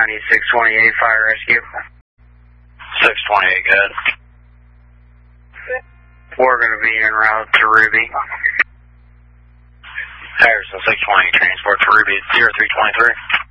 need 628 fire rescue. 628, good. We're going to be en route to Ruby. Harrison 620, transport to Ruby 0323.